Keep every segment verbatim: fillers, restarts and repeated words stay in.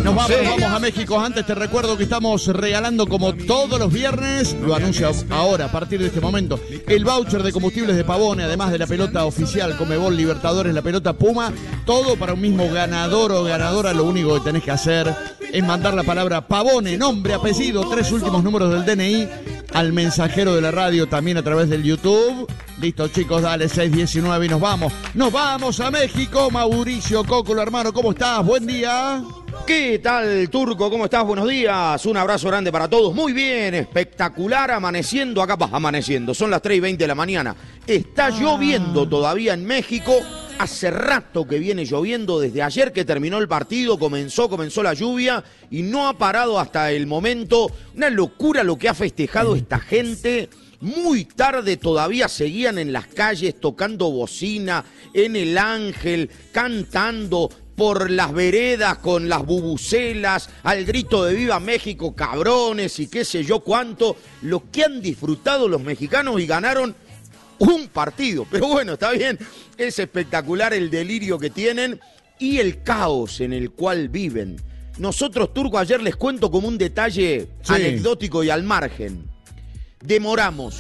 Nos vamos, nos vamos a México. Antes te recuerdo que estamos regalando como todos los viernes, lo anuncio ahora, a partir de este momento, el voucher de combustibles de Pavone, además de la pelota oficial Conmebol Libertadores, la pelota Puma, todo para un mismo ganador o ganadora. Lo único que tenés que hacer es mandar la palabra Pavone, nombre, apellido, tres últimos números del D N I, al mensajero de la radio, también a través del YouTube. Listo, chicos, dale, seis diecinueve y nos vamos. Nos vamos a México. Mauricio Cócolo, hermano, ¿cómo estás? Buen día. ¿Qué tal, Turco? ¿Cómo estás? Buenos días. Un abrazo grande para todos. Muy bien, espectacular, amaneciendo acá, bah, amaneciendo. Son las tres y veinte de la mañana. Está ah. lloviendo todavía en México. Hace rato que viene lloviendo, desde ayer que terminó el partido, comenzó, comenzó la lluvia y no ha parado hasta el momento. Una locura lo que ha festejado esta gente. Muy tarde todavía seguían en las calles tocando bocina, en el Ángel, cantando por las veredas con las bubucelas, al grito de ¡Viva México, cabrones! Y qué sé yo cuánto. Lo que han disfrutado los mexicanos y ganaron un partido. Pero bueno, está bien, es espectacular el delirio que tienen y el caos en el cual viven. Nosotros, Turco, ayer les cuento como un detalle sí. anecdótico y al margen. Demoramos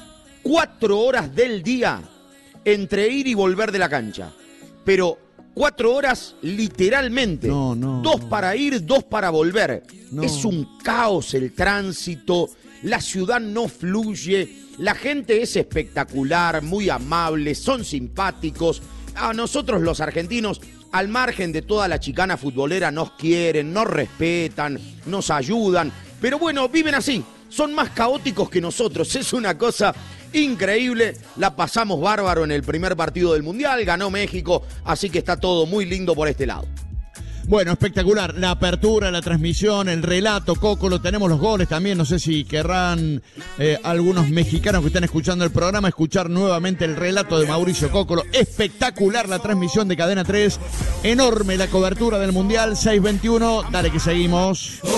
cuatro horas del día entre ir y volver de la cancha. Pero cuatro horas literalmente. No, no, dos no. para ir, dos para volver. No. Es un caos el tránsito, la ciudad no fluye, la gente es espectacular, muy amable, son simpáticos. A nosotros los argentinos, al margen de toda la chicana futbolera, nos quieren, nos respetan, nos ayudan. Pero bueno, viven así. Son más caóticos que nosotros, es una cosa increíble. La pasamos bárbaro en el primer partido del Mundial, ganó México, así que está todo muy lindo por este lado. Bueno, espectacular, la apertura, la transmisión, el relato, Cócolo, tenemos los goles también, no sé si querrán eh, algunos mexicanos que están escuchando el programa escuchar nuevamente el relato de Mauricio Cócolo. Espectacular la transmisión de Cadena tres, enorme la cobertura del Mundial, seis veintiuno, dale que seguimos.